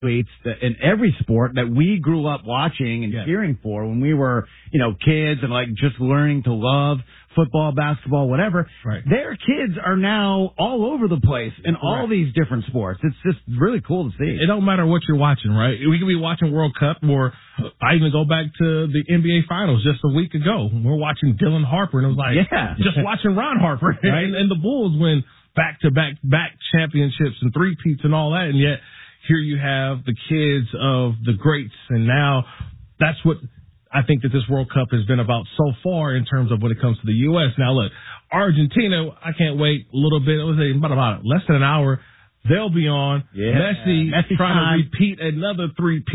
athletes in every sport that we grew up watching and cheering for when we were, kids and like just learning to love football, basketball, whatever. Right. Their kids are now all over the place in all these different sports. It's just really cool to see. It don't matter what you're watching, right? We could be watching World Cup, or I even go back to the NBA Finals just a week ago. We're watching Dylan Harper, and it was like, just watching Ron Harper, right? and the Bulls win back-to-back championships and three-peats and all that, and yet here you have the kids of the greats, and now that's what I think that this World Cup has been about so far in terms of when it comes to the U.S. Now, look, Argentina, I can't wait a little bit. It was about less than an hour. They'll be on. Messi trying to repeat another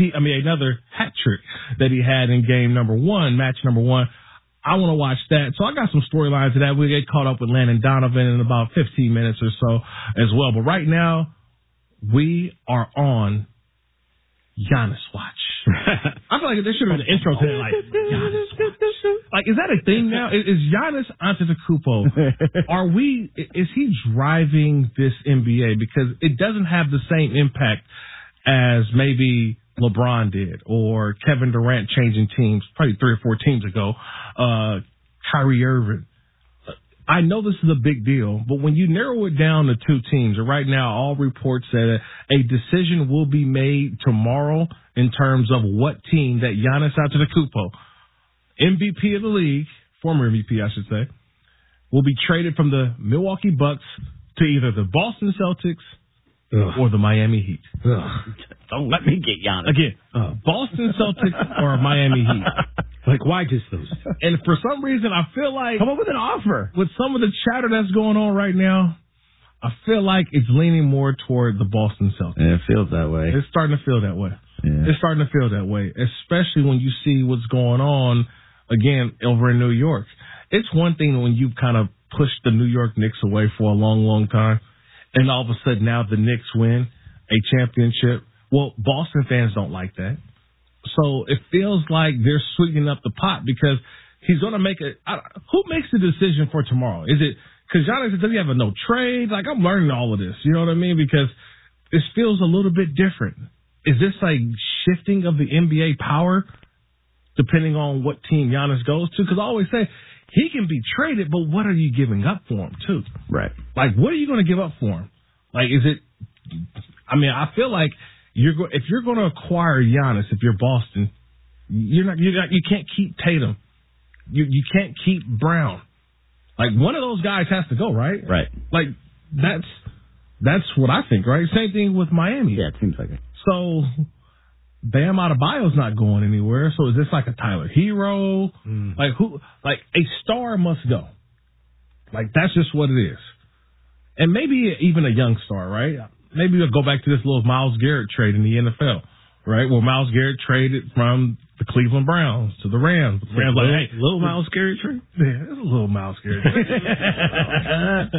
hat trick that he had in match number one. I want to watch that. So I got some storylines of that. We'll get caught up with Landon Donovan in about 15 minutes or so as well. But right now, we are on Giannis Watch. I feel like there should have been an intro to it, like, Giannis Watch. Like, is that a thing now? Is Giannis Antetokounmpo, is he driving this NBA? Because it doesn't have the same impact as maybe LeBron did, or Kevin Durant changing teams probably 3 or 4 teams ago, Kyrie Irving. I know this is a big deal, but when you narrow it down to 2 teams, and right now all reports say a decision will be made tomorrow in terms of what team that Giannis Antetokounmpo, MVP of the league, former MVP I should say, will be traded from the Milwaukee Bucks to either the Boston Celtics or the Miami Heat. Don't let me get Giannis. Again, Boston Celtics or Miami Heat. Like, why just those? And for some reason, I feel like... Come up with an offer. With some of the chatter that's going on right now, I feel like it's leaning more toward the Boston Celtics. Yeah, it feels that way. It's starting to feel that way. Yeah. It's starting to feel that way, especially when you see what's going on, again, over in New York. It's one thing when you kind of push the New York Knicks away for a long, long time, and all of a sudden now the Knicks win a championship. Well, Boston fans don't like that. So it feels like they're sweetening up the pot because he's going to make who makes the decision for tomorrow? Is it because Giannis, does he have a no trade? Like, I'm learning all of this. You know what I mean? Because this feels a little bit different. Is this like shifting of the NBA power depending on what team Giannis goes to? Because I always say he can be traded, but what are you giving up for him too? Right. Like, what are you going to give up for him? Like, is it? I mean, I feel like if you're going to acquire Giannis, if you're Boston, you can't keep Tatum. You can't keep Brown. Like, one of those guys has to go, right? Right. Like, that's what I think, right? Same thing with Miami. Yeah, it seems like it. So Bam Adebayo's not going anywhere. So is this like a Tyler Hero? Like, who? Like, a star must go. Like, that's just what it is. And maybe even a young star, right? Maybe we'll go back to this little Myles Garrett trade in the NFL, right? Where Myles Garrett traded from the Cleveland Browns to the Rams. The Rams like, hey, little Myles Garrett trade? Yeah, it's a little Myles Garrett trade.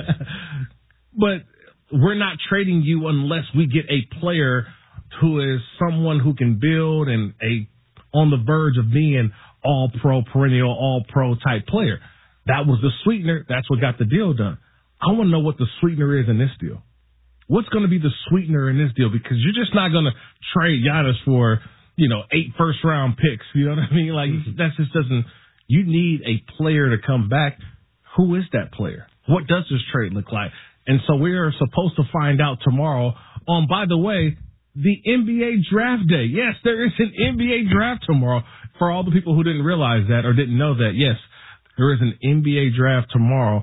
But we're not trading you unless we get a player who is someone who can build and on the verge of being all-pro, perennial all-pro type player. That was the sweetener. That's what got the deal done. I want to know what the sweetener is in this deal. What's going to be the sweetener in this deal? Because you're just not going to trade Giannis for, 8 first-round picks. You know what I mean? Like, that just doesn't – you need a player to come back. Who is that player? What does this trade look like? And so we are supposed to find out tomorrow on, by the way, the NBA draft day. Yes, there is an NBA draft tomorrow. For all the people who didn't realize that or didn't know that, yes, there is an NBA draft tomorrow.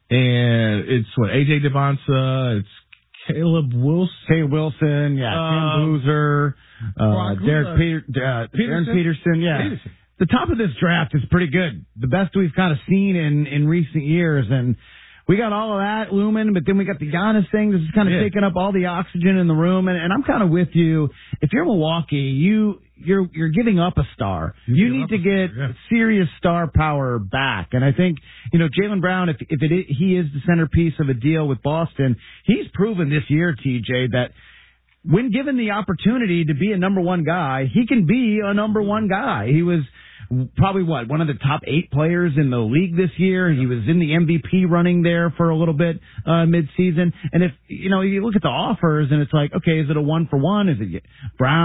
And it's A.J. Devonta, it's Caleb Wilson. Tim Boozer, Aaron Peterson. Yeah. Peterson. The top of this draft is pretty good. The best we've kind of seen in recent years. And we got all of that looming, but then we got the Giannis thing. This is kind of taking up all the oxygen in the room. And I'm kind of with you. If you're Milwaukee, you're giving up a star. You need to get serious star power back. And I think, Jaylen Brown, if he is the centerpiece of a deal with Boston, he's proven this year, TJ, that when given the opportunity to be a number one guy, he can be a number one guy. He was probably one of the top 8 players in the league this year. He was in the MVP running there for a little bit mid-season. And if you look at the offers and it's like, okay, is it a 1-for-1? Is it Brown?